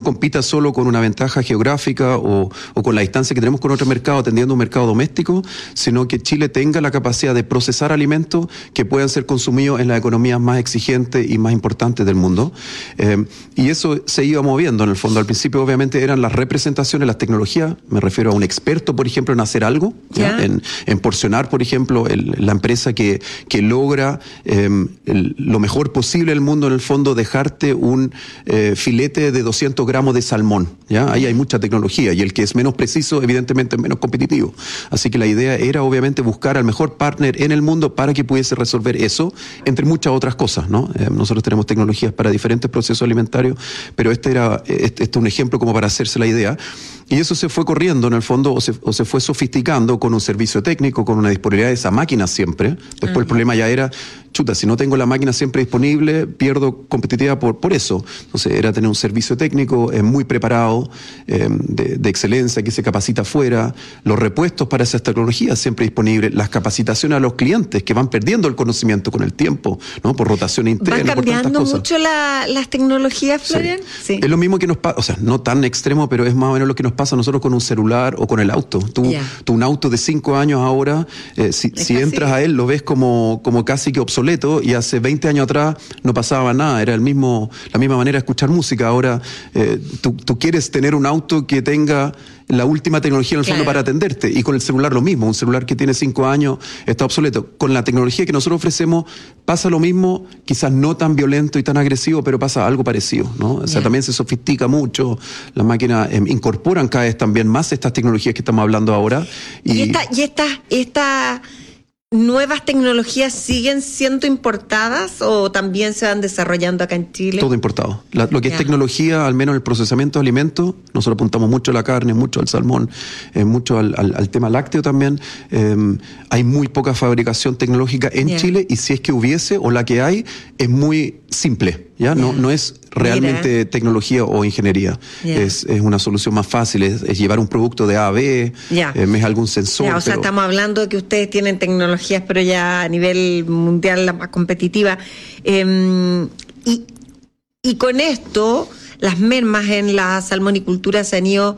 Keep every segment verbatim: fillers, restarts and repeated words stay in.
compita solo con una ventaja geográfica o, o con la distancia que tenemos con otro mercado, atendiendo un mercado doméstico, sino que Chile tenga la capacidad de procesar alimentos que puedan ser consumidos en las economías más exigentes y más importantes del mundo. Eh, y eso se iba moviendo en el fondo. Al principio obviamente eran las representaciones, las tecnologías, me refiero a un experto, por ejemplo, en hacer algo, ¿ya? En, en porcionar, por ejemplo, el, la empresa que, que logra eh, el, lo mejor posible del mundo, en el fondo, dejarte un eh, filete de doscientos gramos de salmón, ¿ya? Ahí hay mucha tecnología y el que es menos preciso, evidentemente es menos competitivo. Así que la idea era obviamente buscar al mejor partner en el mundo para que pudiese resolver eso, entre muchas otras cosas, ¿no? Eh, nosotros tenemos tecnologías para diferentes procesos alimentarios, pero este era este, este un ejemplo como para hacerse la idea. Y eso se fue corriendo en el fondo, o se, o se fue sofisticando con un servicio técnico, con una disponibilidad de esa máquina siempre. Después uh-huh. el problema ya era, chuta, si no tengo la máquina siempre disponible, pierdo competitividad por, por eso. Entonces era tener un servicio técnico eh, muy preparado, eh, de, de excelencia, que se capacita afuera, los repuestos para esas tecnologías siempre disponibles, las capacitaciones a los clientes que van perdiendo el conocimiento con el tiempo, ¿no? Por rotación interna. ¿Van cambiando mucho la, las tecnologías, Florian? Sí. Sí. Es lo mismo que nos pasa, o sea, no tan extremo, pero es más o menos lo que nos pasa a nosotros con un celular o con el auto. Tú, yeah. tú un auto de cinco años ahora, eh, si, si entras a él, lo ves como, como casi que obsoleto, y hace veinte años atrás no pasaba nada, era el mismo, la misma manera de escuchar música. Ahora eh, tú, tú quieres tener un auto que tenga la última tecnología en el fondo, claro, para atenderte, y con el celular lo mismo. Un celular que tiene cinco años está obsoleto. Con la tecnología que nosotros ofrecemos pasa lo mismo, quizás no tan violento y tan agresivo, pero pasa algo parecido, ¿no? O sea, yeah. también se sofistica mucho, las máquinas eh, incorporan cada vez también más estas tecnologías que estamos hablando ahora. Y, y esta, y esta, esta ¿nuevas tecnologías siguen siendo importadas o también se van desarrollando acá en Chile? Todo importado. La, lo que yeah. es tecnología, al menos el procesamiento de alimentos, nosotros apuntamos mucho a la carne, mucho al salmón, eh, mucho al, al, al tema lácteo también. Eh, hay muy poca fabricación tecnológica en yeah. Chile, y si es que hubiese, o la que hay, es muy simple, ¿ya? Yeah. No, no es realmente Mira. tecnología o ingeniería. Yeah. Es, es una solución más fácil, es, es llevar un producto de A a B, yeah. eh, es algún sensor. Yeah, o sea, pero... estamos hablando de que ustedes tienen tecnologías, pero ya a nivel mundial la más competitiva. Eh, y, y con esto, las mermas en la salmonicultura se han ido,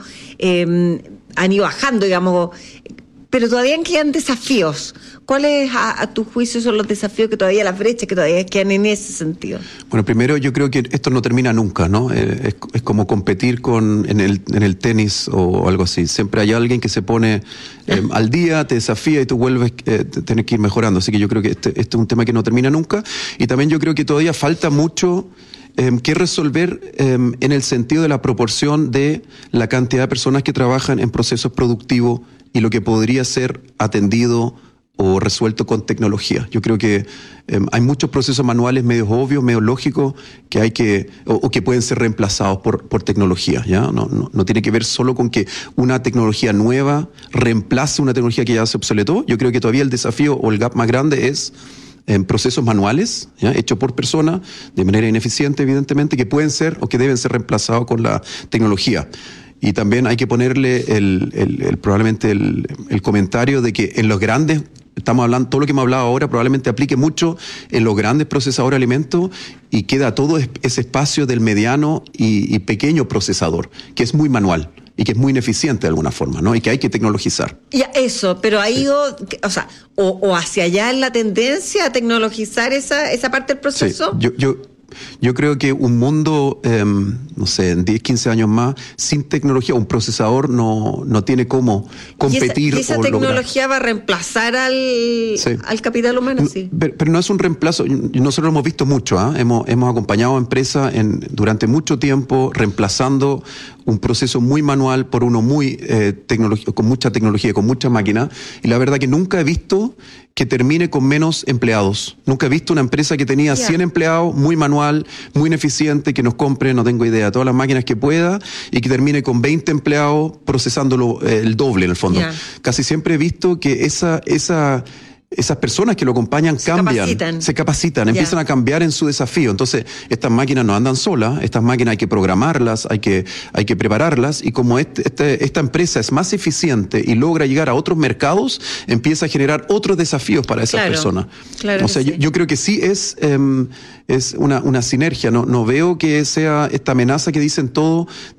eh, han ido bajando, digamos, pero todavía quedan desafíos. ¿Cuáles, a, a tu juicio, son los desafíos que todavía, las brechas que todavía quedan en ese sentido? Bueno, primero yo creo que esto no termina nunca, ¿no? Eh, es, es como competir con en el, en el tenis o algo así. Siempre hay alguien que se pone eh, al día, te desafía y tú vuelves, eh, tienes que ir mejorando. Así que yo creo que este, este es un tema que no termina nunca. Y también yo creo que todavía falta mucho eh, que resolver eh, en el sentido de la proporción de la cantidad de personas que trabajan en procesos productivos y lo que podría ser atendido o resuelto con tecnología. Yo creo que eh, hay muchos procesos manuales medios obvios, medios lógicos, que hay que, o, o que pueden ser reemplazados por, por tecnología, ¿ya? No, no, no tiene que ver solo con que una tecnología nueva reemplace una tecnología que ya se obsoletó. Yo creo que todavía el desafío o el gap más grande es en procesos manuales, ¿ya? Hechos por personas, de manera ineficiente, evidentemente, que pueden ser o que deben ser reemplazados con la tecnología. Y también hay que ponerle el, el, el, probablemente el, el comentario de que en los grandes, estamos hablando, todo lo que hemos hablado ahora probablemente aplique mucho en los grandes procesadores de alimentos, y queda todo ese espacio del mediano y, y pequeño procesador, que es muy manual y que es muy ineficiente de alguna forma, ¿no? Y que hay que tecnologizar. Ya, eso, pero ha ido, sí. o sea, o, o hacia allá en la tendencia a tecnologizar esa, esa parte del proceso. Sí, yo... yo Yo creo que un mundo, eh, no sé, en diez, quince años más, sin tecnología, un procesador no, no tiene cómo competir. ¿Y esa, y esa o tecnología lograr. va a reemplazar al, sí. al capital humano? Sí. Pero, pero no es un reemplazo. Nosotros lo hemos visto mucho, ¿eh? hemos, hemos acompañado a empresas en, durante mucho tiempo reemplazando un proceso muy manual por uno muy eh, tecnología, con mucha tecnología, con mucha máquina, y la verdad que nunca he visto que termine con menos empleados. Nunca he visto una empresa que tenía yeah. cien empleados, muy manual, muy ineficiente, que nos compre, no tengo idea, todas las máquinas que pueda, y que termine con veinte empleados procesándolo eh, el doble en el fondo. Yeah. Casi siempre he visto que esa... esa esas personas que lo acompañan se cambian, capacitan. se capacitan, yeah. empiezan a cambiar en su desafío. Entonces, estas máquinas no andan solas, estas máquinas hay que programarlas, hay que, hay que prepararlas, y como este, este, esta empresa es más eficiente y logra llegar a otros mercados, empieza a generar otros desafíos para esas claro, personas. Claro o sea, yo, sí. yo creo que sí es, eh, es una, una sinergia, no, no veo que sea esta amenaza que dicen todos